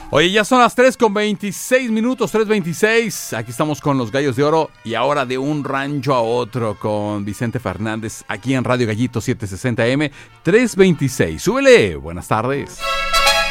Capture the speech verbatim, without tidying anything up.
Oye, ya son las tres con veintiséis minutos, tres veintiséis. Aquí estamos con los Gallos de Oro y ahora de un rancho a otro con Vicente Fernández aquí en Radio Gallito setecientos sesenta A M, tres veintiséis. Súbele, buenas tardes.